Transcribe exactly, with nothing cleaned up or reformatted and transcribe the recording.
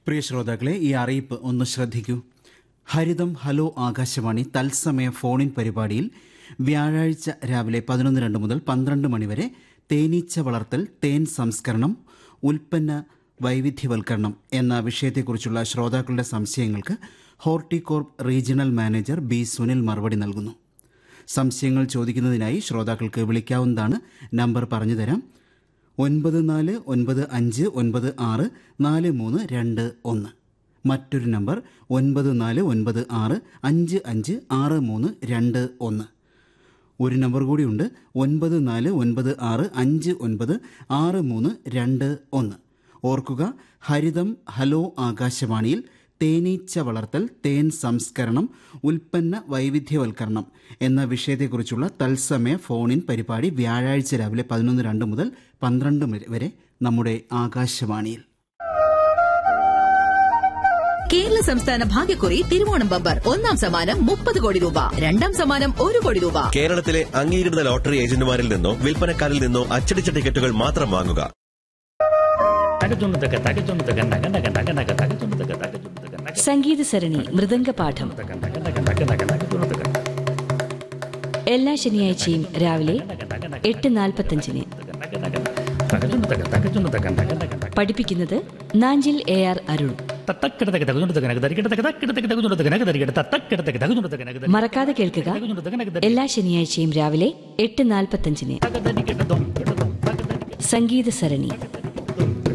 പ്രിയ ശ്രോതാക്കളെ, ഈ അറിയിപ്പ് ഒന്ന് ശ്രദ്ധിക്കൂ. ഹരിതം ഹലോ ആകാശവാണി തത്സമയ ഫോണിൻ പരിപാടിയിൽ വ്യാഴാഴ്ച രാവിലെ പതിനൊന്ന് രണ്ട് മുതൽ പന്ത്രണ്ട് മണിവരെ തേനീച്ച വളർത്തൽ, തേൻ സംസ്കരണം, ഉൽപ്പന്ന വൈവിധ്യവൽക്കരണം എന്ന വിഷയത്തെക്കുറിച്ചുള്ള ശ്രോതാക്കളുടെ സംശയങ്ങൾക്ക് Horticorp regional manager B Sunil മറുപടി നൽകുന്നു. സംശയങ്ങൾ ചോദിക്കുന്നതിനായി ശ്രോതാക്കൾക്ക് വിളിക്കാവുന്നതാണ്. നമ്പർ പറഞ്ഞു തരാം: ഒൻപത് നാല് ഒൻപത് അഞ്ച് ഒൻപത് ആറ് നാല് മൂന്ന് രണ്ട് ഒന്ന്. മറ്റൊരു നമ്പർ ഒൻപത് നാല് ഒൻപത് ആറ് അഞ്ച് അഞ്ച് ആറ് മൂന്ന് രണ്ട് ഒന്ന്. ഒരു നമ്പർ കൂടിയുണ്ട്: ഒൻപത് നാല് ഒൻപത് ആറ് അഞ്ച് ഒൻപത് ആറ് മൂന്ന് രണ്ട് ഒന്ന്. ഓർക്കുക, ഹരിതം ഹലോ ആകാശവാണിയിൽ തേനീച്ച വളർത്തൽ, തേൻ സംസ്കരണം, ഉൽപ്പന്ന വൈവിധ്യവൽക്കരണം എന്ന വിഷയത്തെക്കുറിച്ചുള്ള തത്സമയ ഫോണിൻ പരിപാടി വ്യാഴാഴ്ച രാവിലെ പതിനൊന്ന് രണ്ട് മുതൽ പന്ത്രണ്ട് വരെ നമ്മുടെ ആകാശവാണിയിൽ. കേരള സംസ്ഥാന ഭാഗ്യക്കുറി തിരുവോണം ബമ്പർ ഒന്നാം സമ്മാനം മുപ്പത് കോടി രൂപ, രണ്ടാം സമ്മാനം ഒരു കോടി രൂപ. കേരളത്തിലെ അംഗീകൃത ലോട്ടറി ഏജന്റുമാരിൽ നിന്നോ വിൽപ്പനക്കാരിൽ നിന്നോ അച്ചടിച്ച ടിക്കറ്റുകൾ മാത്രം വാങ്ങുക. സംഗീത സരണി മൃദംഗപാഠം എല്ലാ ശനിയാഴ്ചയും രാവിലെ എട്ട് നാൽപ്പത്തഞ്ചിന്. പഠിപ്പിക്കുന്നത് നാഞ്ചിൽ എ ആർ അരുൺ. മറക്കാതെ കേൾക്കുക, എല്ലാ ശനിയാഴ്ചയും രാവിലെ എട്ട് നാൽപ്പത്തഞ്ചിന് സംഗീത സരണി.